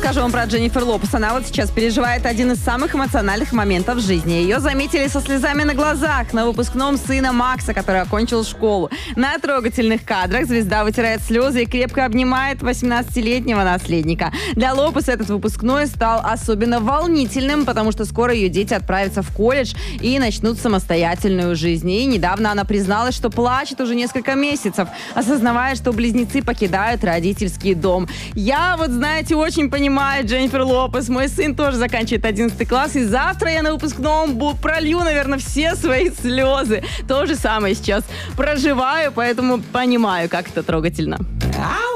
расскажу вам про Дженнифер Лопес. Она вот сейчас переживает один из самых эмоциональных моментов в жизни. Ее заметили со слезами на глазах на выпускном сына Макса, который окончил школу. На трогательных кадрах звезда вытирает слезы и крепко обнимает 18-летнего наследника. Для Лопес этот выпускной стал особенно волнительным, потому что скоро ее дети отправятся в колледж и начнут самостоятельную жизнь. И недавно она призналась, что плачет уже несколько месяцев, осознавая, что близнецы покидают родительский дом. Я вот, знаете, очень понимаю Дженнифер Лопес. Мой сын тоже заканчивает 11 класс, и завтра я на выпускном пролью, наверное, все свои слезы. То же самое сейчас проживаю, поэтому понимаю, как это трогательно.